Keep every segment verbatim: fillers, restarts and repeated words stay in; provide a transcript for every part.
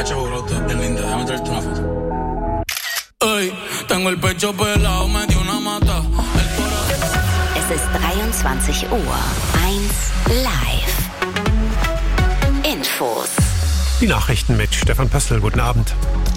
Hacha Borote, es linda, déjame traerte una foto. Ey, tengo el pecho pelado, me dio una mata. Es ist dreiundzwanzig Uhr. eins live. Infos. Die Nachrichten mit Stefan Pössl. Guten Abend.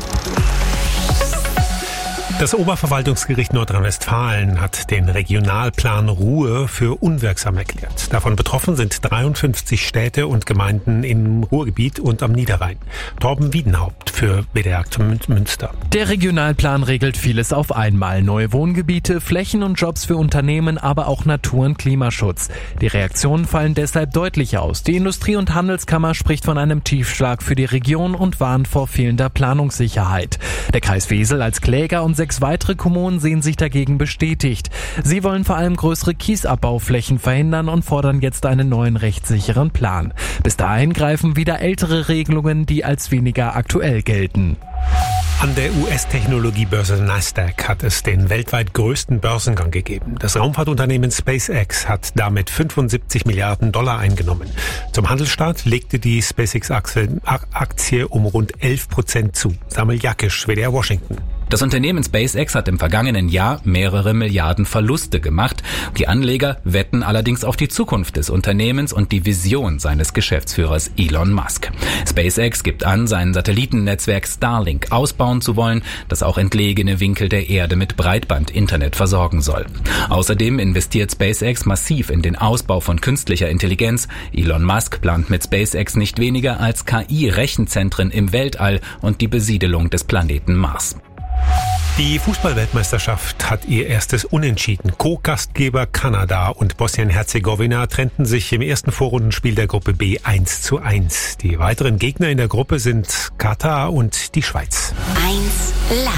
Das Oberverwaltungsgericht Nordrhein-Westfalen hat den Regionalplan Ruhr für unwirksam erklärt. Davon betroffen sind dreiundfünfzig Städte und Gemeinden im Ruhrgebiet und am Niederrhein. Torben Wiedenhaupt für W D R Münster. Der Regionalplan regelt vieles auf einmal. Neue Wohngebiete, Flächen und Jobs für Unternehmen, aber auch Natur- und Klimaschutz. Die Reaktionen fallen deshalb deutlich aus. Die Industrie- und Handelskammer spricht von einem Tiefschlag für die Region und warnt vor fehlender Planungssicherheit. Der Kreis Wesel als Kläger und sechs weitere Kommunen sehen sich dagegen bestätigt. Sie wollen vor allem größere Kiesabbauflächen verhindern und fordern jetzt einen neuen rechtssicheren Plan. Bis dahin greifen wieder ältere Regelungen, die als weniger aktuell gelten. An der U S-Technologiebörse Nasdaq hat es den weltweit größten Börsengang gegeben. Das Raumfahrtunternehmen SpaceX hat damit fünfundsiebzig Milliarden Dollar eingenommen. Zum Handelsstart legte die SpaceX-Aktie um rund elf Prozent zu. Samuel Jakisch, W D R Washington. Das Unternehmen SpaceX hat im vergangenen Jahr mehrere Milliarden Verluste gemacht. Die Anleger wetten allerdings auf die Zukunft des Unternehmens und die Vision seines Geschäftsführers Elon Musk. SpaceX gibt an, sein Satellitennetzwerk Starlink ausbauen zu wollen, das auch entlegene Winkel der Erde mit Breitband-Internet versorgen soll. Außerdem investiert SpaceX massiv in den Ausbau von künstlicher Intelligenz. Elon Musk plant mit SpaceX nicht weniger als K I-Rechenzentren im Weltall und die Besiedelung des Planeten Mars. Die Fußballweltmeisterschaft hat ihr erstes Unentschieden. Co-Gastgeber Kanada und Bosnien-Herzegowina trennten sich im ersten Vorrundenspiel der Gruppe B eins zu eins. Die weiteren Gegner in der Gruppe sind Katar und die Schweiz. eins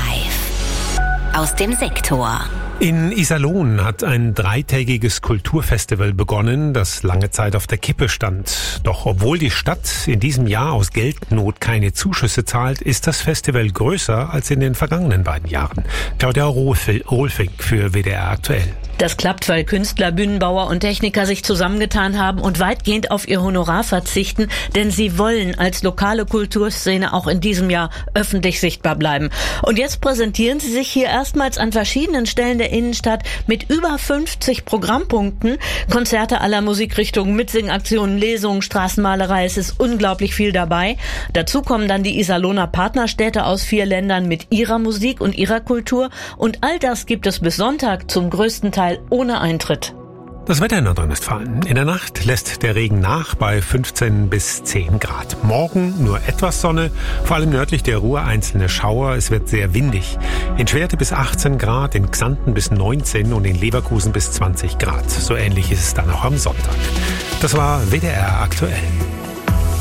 live. Aus dem Sektor. In Iserlohn hat ein dreitägiges Kulturfestival begonnen, das lange Zeit auf der Kippe stand. Doch obwohl die Stadt in diesem Jahr aus Geldnot keine Zuschüsse zahlt, ist das Festival größer als in den vergangenen beiden Jahren. Claudia Rohlfink für W D R aktuell. Das klappt, weil Künstler, Bühnenbauer und Techniker sich zusammengetan haben und weitgehend auf ihr Honorar verzichten, denn sie wollen als lokale Kulturszene auch in diesem Jahr öffentlich sichtbar bleiben. Und jetzt präsentieren sie sich hier erstmals an verschiedenen Stellen der Innenstadt mit über fünfzig Programmpunkten, Konzerte aller Musikrichtungen, Mitsingaktionen, Lesungen, Straßenmalerei, es ist unglaublich viel dabei. Dazu kommen dann die Iserlohner Partnerstädte aus vier Ländern mit ihrer Musik und ihrer Kultur und all das gibt es bis Sonntag zum größten Teil ohne Eintritt. Das Wetter in Nordrhein-Westfalen. In der Nacht lässt der Regen nach bei fünfzehn bis zehn Grad. Morgen nur etwas Sonne, vor allem nördlich der Ruhr einzelne Schauer. Es wird sehr windig. In Schwerte bis achtzehn Grad, in Xanten bis neunzehn und in Leverkusen bis zwanzig Grad. So ähnlich ist es dann auch am Sonntag. Das war W D R aktuell.